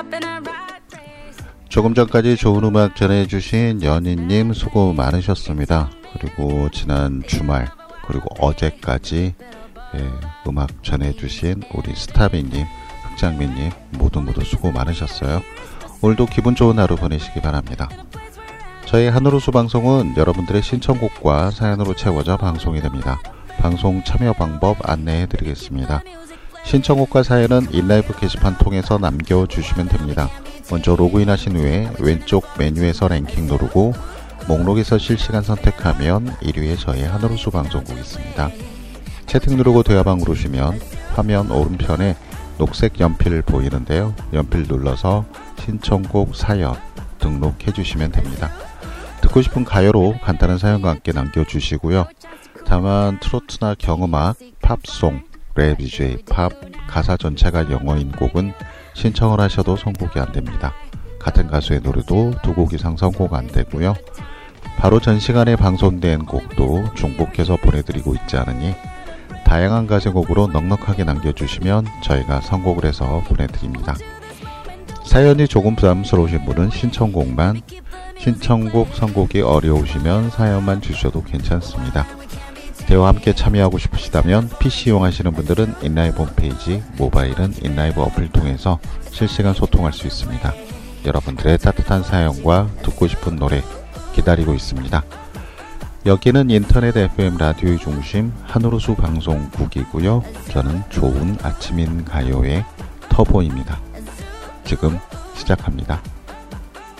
조금 전까지 좋은 음악 전해주신 연희님 수고 많으셨습니다. 그리고 지난 주말 그리고 어제까지 음악 전해주신 우리 스타비님, 흑장미님 모두 수고 많으셨어요. 오늘도 기분 좋은 하루 보내시기 바랍니다. 저희 하늘호수 방송은 여러분들의 신청곡과 사연으로 채워져 방송이 됩니다. 방송 참여 방법 안내해 드리겠습니다. 신청곡과 사연은 인라이브 게시판 통해서 남겨주시면 됩니다. 먼저 로그인하신 후에 왼쪽 메뉴에서 랭킹 누르고 목록에서 실시간 선택하면 1위에 저희 하늘호수 방송국 있습니다. 채팅 누르고 대화방으로 오시면 화면 오른편에 녹색 연필 보이는데요. 연필 눌러서 신청곡 사연 등록해 주시면 됩니다. 듣고 싶은 가요로 간단한 사연과 함께 남겨주시고요. 다만 트로트나 경음악, 팝송, 랩, DJ, 팝, 가사 전체가 영어인 곡은 신청을 하셔도 선곡이 안됩니다. 같은 가수의 노래도 두 곡 이상 선곡 안되고요. 바로 전 시간에 방송된 곡도 중복해서 보내드리고 있지 않으니 다양한 가제곡으로 넉넉하게 남겨주시면 저희가 선곡을 해서 보내드립니다. 사연이 조금 부담스러우신 분은 신청곡만, 신청곡 선곡이 어려우시면 사연만 주셔도 괜찮습니다. 대화 함께 참여하고 싶으시다면 PC 이용하시는 분들은 인라이브 홈페이지, 모바일은 인라이브 어플을 통해서 실시간 소통할 수 있습니다. 여러분들의 따뜻한 사연과 듣고 싶은 노래 기다리고 있습니다. 여기는 인터넷 FM 라디오의 중심 하늘호수 방송국이고요. 저는 좋은 아침인 가요의 터보입니다. 지금 시작합니다.